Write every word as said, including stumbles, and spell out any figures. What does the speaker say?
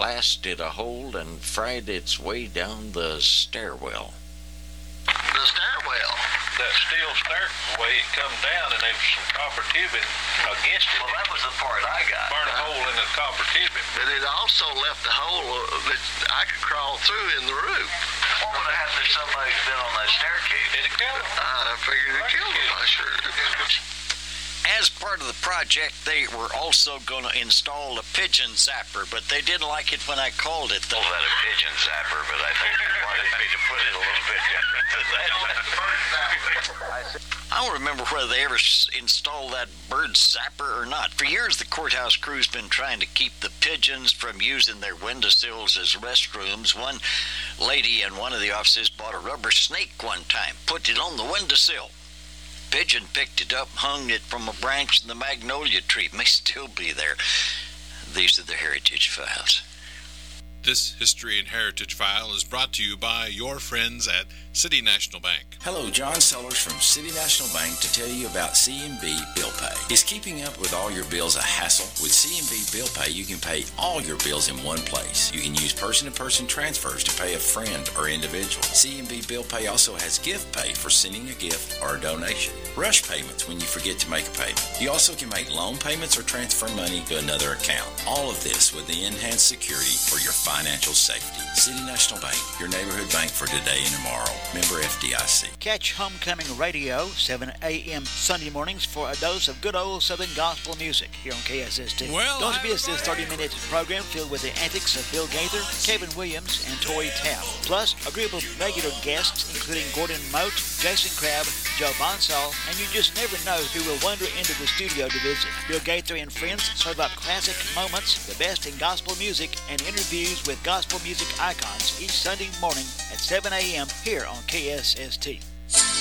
blasted a hole and fried its way down the stairwell. The stairwell. That steel stairway, it come down and there was some copper tubing against it. Well, that was the part I got. Burn a hole in the copper tubing. But it also left a hole that I could crawl through in the roof. What would have happened if somebody's been on that staircase? It'd kill them. I figured it killed them, I sure did. As part of the project, they were also going to install a pigeon zapper, but they didn't like it when I called it the... Well, that a pigeon zapper, but I think you wanted me to put it a little bit different than that. I don't remember whether they ever s- installed that bird zapper or not. For years, the courthouse crew's been trying to keep the pigeons from using their windowsills as restrooms. One lady in one of the offices bought a rubber snake one time, put it on the windowsill. Pigeon picked it up, hung it from a branch in the magnolia tree. It may still be there. These are the Heritage Files. This History and Heritage File is brought to you by your friends at City National Bank. Hello, John Sellers from City National Bank to tell you about C and B Bill Pay. Is keeping up with all your bills a hassle? With C and B Bill Pay, you can pay all your bills in one place. You can use person-to-person transfers to pay a friend or individual. C and B Bill Pay also has gift pay for sending a gift or a donation. Rush payments when you forget to make a payment. You also can make loan payments or transfer money to another account. All of this with the enhanced security for your financial safety. City National Bank, your neighborhood bank for today and tomorrow. Member F D I C. Catch Homecoming Radio, seven a.m. Sunday mornings for a dose of good old Southern gospel music here on K S S T. Well, Don't miss this thirty-minute program filled with the antics of Bill Gaither, Kevin Williams, and Tory Taft. Plus, a group of regular guests, including Gordon Moat, Jason Crabb, Joe Bonsall, and you just never know who will wander into the studio to visit. Bill Gaither and friends serve up classic moments, the best in gospel music, and interviews with gospel music icons each Sunday morning at seven a.m. here on K S S T.